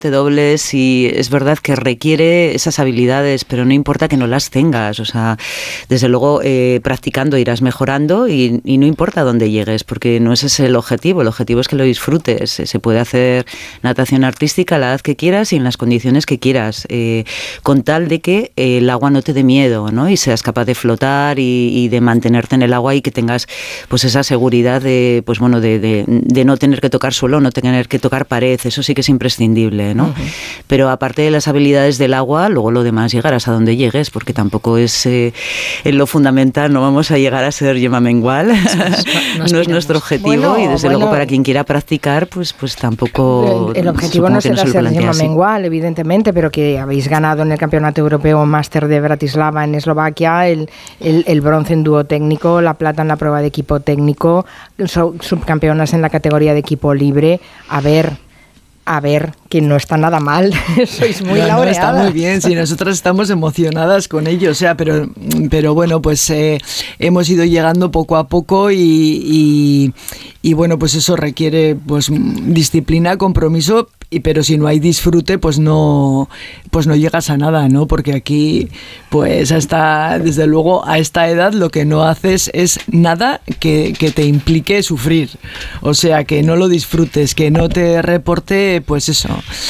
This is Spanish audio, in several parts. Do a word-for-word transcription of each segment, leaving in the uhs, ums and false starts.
te dobles, y es verdad que requiere esas habilidades, pero no importa que no las tengas, o sea, desde luego eh, practicando irás mejorando y, y no importa dónde llegues, porque no ese es el objetivo, el objetivo es que lo disfrutes. Se puede hacer natación artística a la edad que quieras y en las condiciones que quieras, eh, con tal de que eh, el agua no te dé miedo, ¿no? Y seas capaz de flotar y, y de mantenerte en el agua y que tengas pues esa seguridad de, pues bueno, de, de, de no tener que tocar suelo, no tener que tocar pared, eso sí que es imprescindible, ¿no? Uh-huh. Pero aparte de las habilidades del agua, luego lo demás llegarás a donde llegues, porque tampoco es eh, en lo fundamental, no vamos a llegar a ser Gemma Mengual, sí, no, no es nuestro objetivo, bueno, y desde bueno, luego para quien quiera practicar, pues, pues tampoco... El, el objetivo no será no se ser Gemma Mengual, evidentemente, pero que habéis ganado en el Campeonato Europeo Máster de Bratislava en Eslovaquia, el, el, el bronce en dúo técnico, la plata en la prueba de equipo técnico, subcampeonas en la categoría de equipo libre. A ver... A ver, que no está nada mal, sois muy no, laureadas. No, está muy bien, sí, nosotras estamos emocionadas con ello, o sea, pero, pero bueno, pues eh, hemos ido llegando poco a poco y, y, y bueno, pues eso requiere pues disciplina, compromiso, y, pero si no hay disfrute, pues no, pues no llegas a nada, ¿no? Porque aquí, pues hasta, desde luego, a esta edad lo que no haces es nada que, que te implique sufrir, o sea, que no lo disfrutes, que no te reporte pues eso,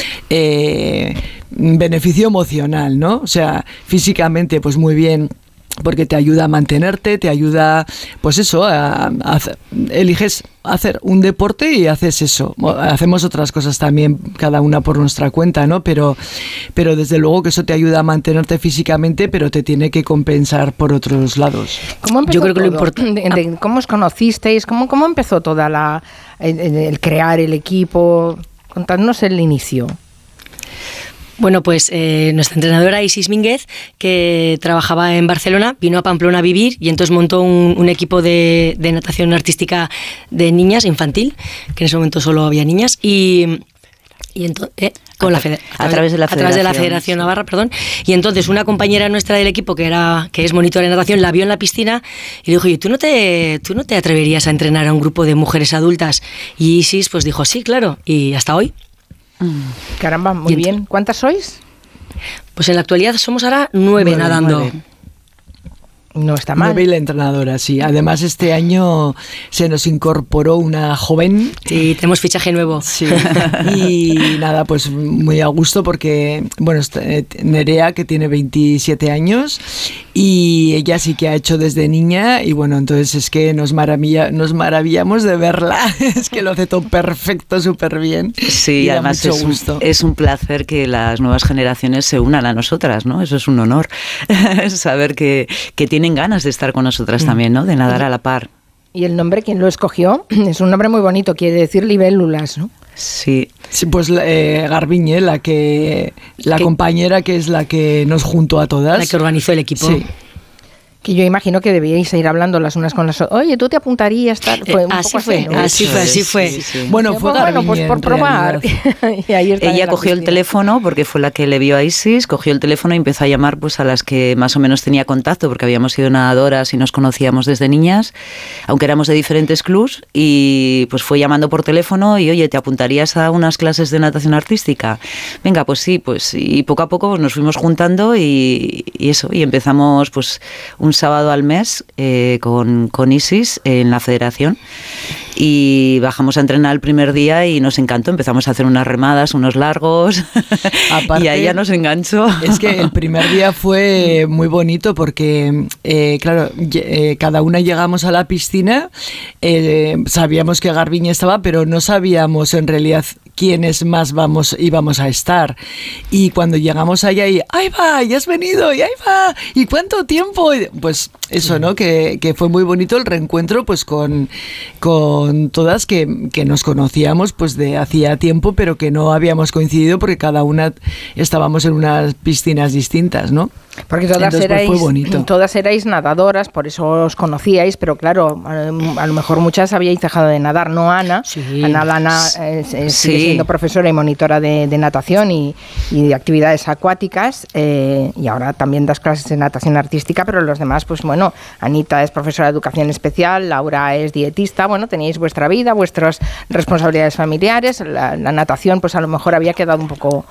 eh, beneficio emocional, ¿no? O sea, físicamente pues muy bien, porque te ayuda a mantenerte, te ayuda, pues eso, a, a hacer, eliges hacer un deporte y haces eso. Hacemos otras cosas también, cada una por nuestra cuenta, ¿no? Pero, pero desde luego que eso te ayuda a mantenerte físicamente, pero te tiene que compensar por otros lados. ¿Cómo empezó Yo creo todo? que lo importante... ¿Cómo os conocisteis? ¿Cómo, cómo empezó toda la el, el crear el equipo? Contadnos el inicio. Bueno, pues eh, nuestra entrenadora Isis Mínguez, que trabajaba en Barcelona, vino a Pamplona a vivir y entonces montó un, un equipo de, de natación artística de niñas, infantil, que en ese momento solo había niñas, y... Y entonces, eh, con a, la feder- a, través, a través de la Federación, a través de la Federación Navarra, perdón. Y entonces una compañera nuestra del equipo que era que es monitora de natación la vio en la piscina y le dijo, oye, ¿tú no te tú no te atreverías a entrenar a un grupo de mujeres adultas? Y Isis pues dijo, sí, claro, y hasta hoy. Caramba, muy bien. Ent- ¿Cuántas sois? Pues en la actualidad somos ahora nueve, nueve nadando. Nueve. No está mal. Nueve y la entrenadora, sí. Además, este año se nos incorporó una joven. Sí, tenemos fichaje nuevo. Sí. Y nada, pues muy a gusto porque, bueno, Nerea, que tiene veintisiete años, y ella sí que ha hecho desde niña, y bueno, entonces es que nos, maravilla, nos maravillamos de verla. Es que lo hace todo perfecto, súper bien. Sí, y además es un, es un placer que las nuevas generaciones se unan a nosotras, ¿no? Eso es un honor. Saber que, que tiene tienen ganas de estar con nosotras también, ¿no? De nadar a la par. Y el nombre, ¿quién lo escogió? Es un nombre muy bonito, quiere decir libélulas, ¿no? Sí. Sí, pues eh, Garbiñe, la que la ¿Qué? compañera que es la que nos juntó a todas. La que organizó el equipo. Sí. Que yo imagino que debíais ir hablando las unas con las otras. Oye, tú te apuntarías. Tal. Fue un así, poco fue, así, ¿no? así fue, así fue. Sí, sí. Bueno, fue bueno, Garbiñe, pues por probar. Y ahí está Ella cogió piscina. el teléfono, porque fue la que le vio a Isis, cogió el teléfono y empezó a llamar pues a las que más o menos tenía contacto, porque habíamos sido nadadoras y nos conocíamos desde niñas, aunque éramos de diferentes clubs, y pues fue llamando por teléfono y, oye, ¿te apuntarías a unas clases de natación artística? Venga, pues sí, pues y poco a poco pues, nos fuimos juntando y, y eso, y empezamos pues un sábado al mes Eh, con, con Isis en la federación y bajamos a entrenar el primer día y nos encantó, empezamos a hacer unas remadas, unos largos. Aparte, y ahí ya nos enganchó. Es que el primer día fue muy bonito porque eh, claro, eh, cada una llegamos a la piscina, eh, sabíamos que Garbiñe estaba, pero no sabíamos en realidad quiénes más vamos íbamos a estar, y cuando llegamos allá y ¡ahí va! ¡Ya has venido! ¡Y ahí va! ¿Y cuánto tiempo? Pues eso, ¿no? Que, que fue muy bonito el reencuentro pues con, con todas que, que nos conocíamos pues de hacía tiempo, pero que no habíamos coincidido porque cada una estábamos en unas piscinas distintas, ¿no? Porque todas erais, pues todas erais nadadoras, por eso os conocíais, pero claro, a lo mejor muchas habíais dejado de nadar, ¿no, Ana? Sí. Ana, Ana eh, sigue sí. siendo profesora y monitora de, de natación y, y de actividades acuáticas, eh, y ahora también das clases de natación artística, pero los demás, pues bueno, Anita es profesora de educación especial, Laura es dietista, bueno, teníais teníais vuestra vida, vuestras responsabilidades familiares, la, la natación pues a lo mejor había quedado un poco